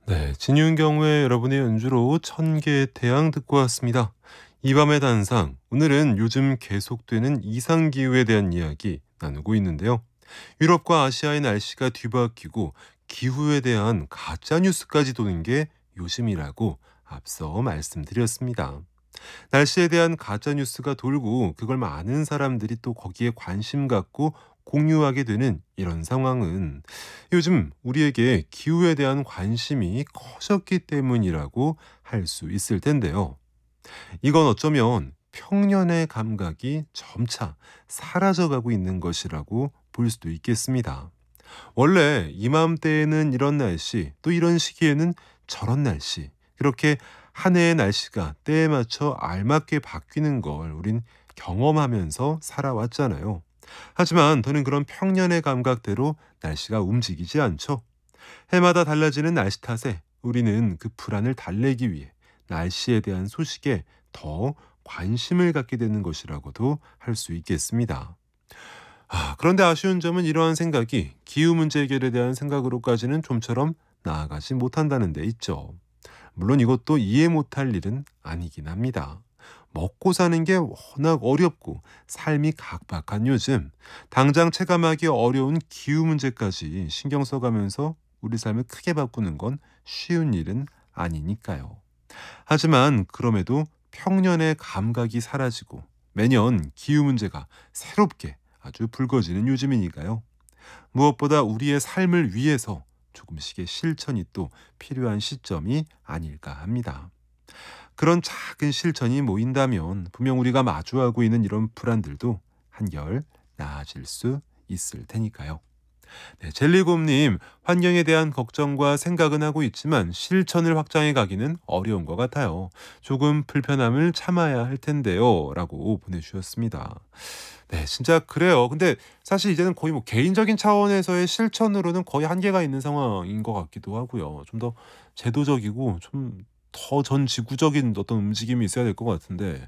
네, 진윤경의 여러분의 연주로 천개의 태양 듣고 왔습니다. 이 밤의 단상, 오늘은 요즘 계속되는 이상기후에 대한 이야기 나누고 있는데요. 유럽과 아시아의 날씨가 뒤바뀌고 기후에 대한 가짜 뉴스까지 도는 게 요즘이라고 앞서 말씀드렸습니다. 날씨에 대한 가짜 뉴스가 돌고 그걸 많은 사람들이 또 거기에 관심 갖고 공유하게 되는 이런 상황은 요즘 우리에게 기후에 대한 관심이 커졌기 때문이라고 할 수 있을 텐데요. 이건 어쩌면 평년의 감각이 점차 사라져가고 있는 것이라고 볼 수도 있겠습니다. 원래 이맘때에는 이런 날씨, 또 이런 시기에는 저런 날씨, 그렇게 한 해의 날씨가 때에 맞춰 알맞게 바뀌는 걸 우린 경험하면서 살아왔잖아요. 하지만 더는 그런 평년의 감각대로 날씨가 움직이지 않죠. 해마다 달라지는 날씨 탓에 우리는 그 불안을 달래기 위해 날씨에 대한 소식에 더 관심을 갖게 되는 것이라고도 할 수 있겠습니다. 그런데 아쉬운 점은 이러한 생각이 기후 문제 해결에 대한 생각으로까지는 좀처럼 나아가지 못한다는 데 있죠. 물론 이것도 이해 못할 일은 아니긴 합니다. 먹고 사는 게 워낙 어렵고 삶이 각박한 요즘, 당장 체감하기 어려운 기후 문제까지 신경 써가면서 우리 삶을 크게 바꾸는 건 쉬운 일은 아니니까요. 하지만 그럼에도 평년의 감각이 사라지고 매년 기후 문제가 새롭게 아주 불거지는 요즘이니까요. 무엇보다 우리의 삶을 위해서 조금씩의 실천이 또 필요한 시점이 아닐까 합니다. 그런 작은 실천이 모인다면 분명 우리가 마주하고 있는 이런 불안들도 한결 나아질 수 있을 테니까요. 네, 젤리곰님, 환경에 대한 걱정과 생각은 하고 있지만 실천을 확장해 가기는 어려운 것 같아요. 조금 불편함을 참아야 할 텐데요. 라고 보내주셨습니다. 네, 진짜 그래요. 근데 사실 이제는 거의 뭐 개인적인 차원에서의 실천으로는 거의 한계가 있는 상황인 것 같기도 하고요. 좀 더 제도적이고 좀 더 전 지구적인 어떤 움직임이 있어야 될 것 같은데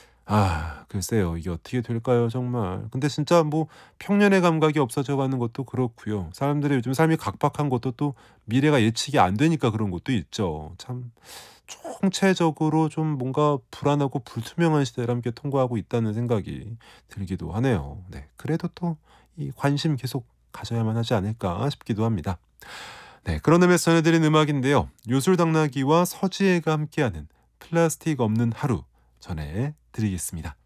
글쎄요. 이게 어떻게 될까요 정말. 근데 진짜 뭐 평년의 감각이 없어져 가는 것도 그렇고요. 사람들의 요즘 삶이 각박한 것도 또 미래가 예측이 안 되니까 그런 것도 있죠. 참 총체적으로 좀 뭔가 불안하고 불투명한 시대를 함께 통과하고 있다는 생각이 들기도 하네요. 네. 그래도 또 이 관심 계속 가져야만 하지 않을까 싶기도 합니다. 네. 그런 의미에서 전해드린 음악인데요. 요술당나귀와 서지혜가 함께하는 플라스틱 없는 하루 전해드리겠습니다.